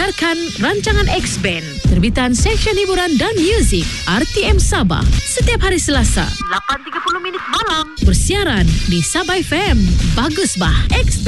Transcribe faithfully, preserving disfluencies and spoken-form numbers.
Dengarkan rancangan X-Band, terbitan Seksyen Hiburan dan Muzik R T M Sabah, setiap hari Selasa lapan tiga puluh minit malam. bersiaran di Sabah F M. Bagus bah, X-Band.